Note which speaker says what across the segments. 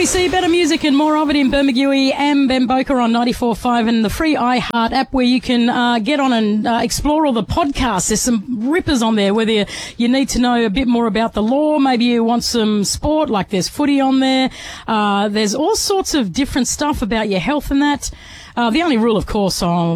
Speaker 1: 2EC, better music and more of it in Bermagui and Bamboka on 94.5 and the free iHeart app where you can get on and explore all the podcasts. There's some rippers on there, whether you need to know a bit more about the law, maybe you want some sport, like there's footy on there. There's all sorts of different stuff about your health and that. The only rule, of course,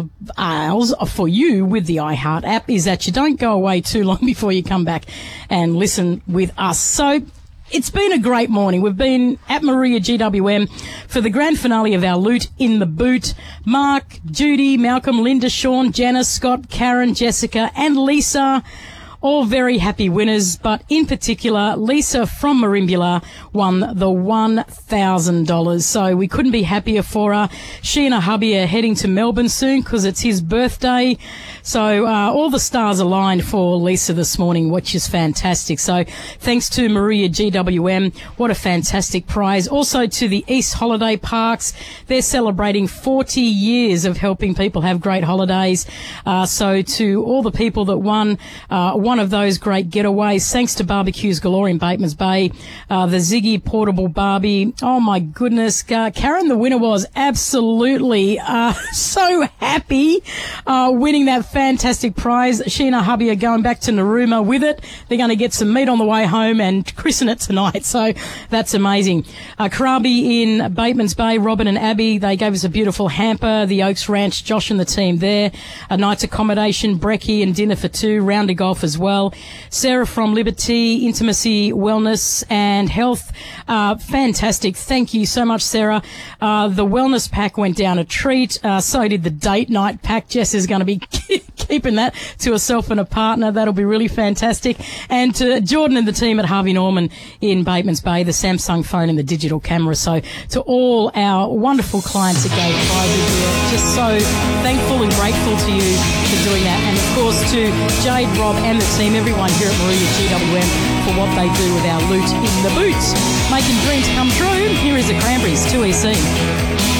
Speaker 1: for you with the iHeart app is that you don't go away too long before you come back and listen with us. So it's been a great morning. We've been at Maria GWM for the grand finale of our Loot in the Boot. Mark, Judy, Malcolm, Linda, Sean, Janice, Scott, Karen, Jessica and Lisa, all very happy winners, but in particular, Lisa from Marimbula won the $1,000. So we couldn't be happier for her. She and her hubby are heading to Melbourne soon because it's his birthday. So all the stars aligned for Lisa this morning, which is fantastic. So thanks to Maria GWM. What a fantastic prize. Also to the East Holiday Parks. They're celebrating 40 years of helping people have great holidays. So to all the people that won one of those great getaways, thanks to Barbecues Galore in Bateman's Bay, the Ziggy Portable Barbie. Oh my goodness, Karen, the winner, was absolutely so happy winning that fantastic prize. She and her hubby are going back to Narooma with it. They're going to get some meat on the way home and christen it tonight, so that's amazing. Karabi in Bateman's Bay, Robin and Abby, they gave us a beautiful hamper. The Oaks Ranch, Josh and the team there. A night's accommodation, brekkie and dinner for two, round of golf as well. Sarah from Liberty, Intimacy, Wellness and Health. Fantastic. Thank you so much, Sarah. The wellness pack went down a treat. So did the date night pack. Jess is going to be keeping that to herself and a partner. That'll be really fantastic. And to Jordan and the team at Harvey Norman in Bateman's Bay, the Samsung phone and the digital camera. So to all our wonderful clients that gave prizes, we're just so thankful and grateful to you for doing that. And of course to Jade, Rob and the team, everyone here at Maria GWM for what they do with our Loot in the Boots. Making dreams come true. Here is the Cranberries, 2EC.